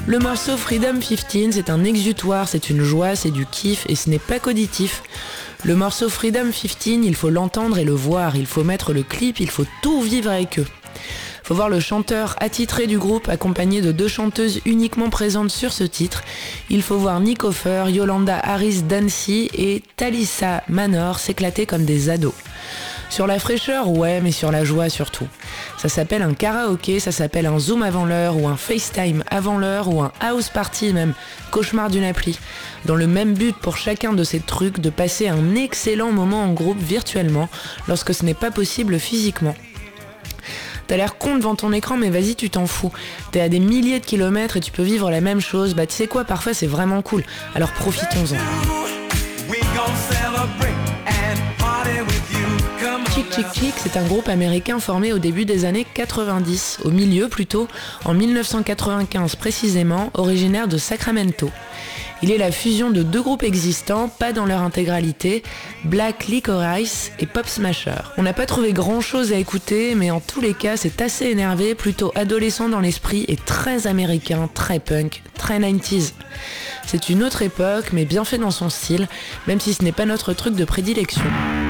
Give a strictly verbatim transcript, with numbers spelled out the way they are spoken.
Le morceau Freedom quinze, c'est un exutoire, c'est une joie, c'est du kiff et ce n'est pas qu'auditif. Le morceau Freedom quinze, il faut l'entendre et le voir, il faut mettre le clip, il faut tout vivre avec eux. Faut voir le chanteur attitré du groupe accompagné de deux chanteuses uniquement présentes sur ce titre. Il faut voir Nick Offer, Yolanda Harris Dancy et Thalissa Manor s'éclater comme des ados. Sur la fraîcheur, ouais, mais sur la joie surtout. Ça s'appelle un karaoké, ça s'appelle un Zoom avant l'heure, ou un FaceTime avant l'heure, ou un house party même, cauchemar d'une appli. Dans le même but pour chacun de ces trucs, de passer un excellent moment en groupe virtuellement, lorsque ce n'est pas possible physiquement. T'as l'air con devant ton écran, mais vas-y, tu t'en fous. T'es à des milliers de kilomètres et tu peux vivre la même chose. Bah tu sais quoi, parfois c'est vraiment cool. Alors profitons-en. Chick Chick Chick, c'est un groupe américain formé au début des années quatre-vingt-dix, au milieu plutôt, en dix-neuf cent quatre-vingt-quinze précisément, originaire de Sacramento. Il est la fusion de deux groupes existants, pas dans leur intégralité, Black Licorice et Pop Smasher. On n'a pas trouvé grand chose à écouter, mais en tous les cas c'est assez énervé, plutôt adolescent dans l'esprit et très américain, très punk, très quatre-vingt-dix. C'est une autre époque, mais bien fait dans son style, même si ce n'est pas notre truc de prédilection.